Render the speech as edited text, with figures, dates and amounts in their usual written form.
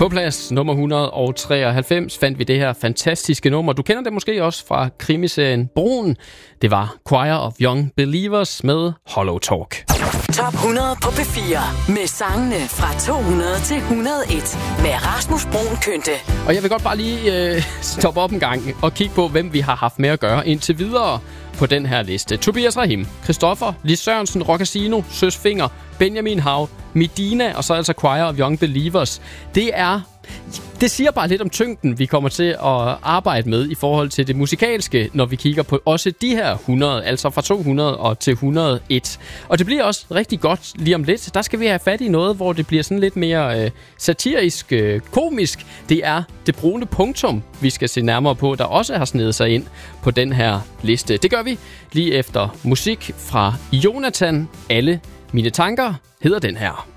På plads nummer 193 fandt vi det her fantastiske nummer. Du kender det måske også fra krimiserien Broen. Det var Choir of Young Believers med Hollow Talk. Top 100 på P4 med sangene fra 200 til 101 med Rasmus Bruun Kønte. Og jeg vil godt bare lige stoppe op en gang og kigge på, hvem vi har haft med at gøre indtil videre på den her liste. Tobias Rahim, Christoffer, Lis Sørensen, Roccasino, Søs Finger, Benjamin Hav, Medina og så altså Choir of Young Believers. Det siger bare lidt om tyngden, vi kommer til at arbejde med i forhold til det musikalske, når vi kigger på også de her 100, altså fra 200 og til 101. Og det bliver også rigtig godt lige om lidt. Der skal vi have fat i noget, hvor det bliver sådan lidt mere satirisk, komisk. Det er det brune punktum, vi skal se nærmere på, der også har snedet sig ind på den her liste. Det gør vi lige efter musik fra Jonathan. Alle mine tanker hedder den her.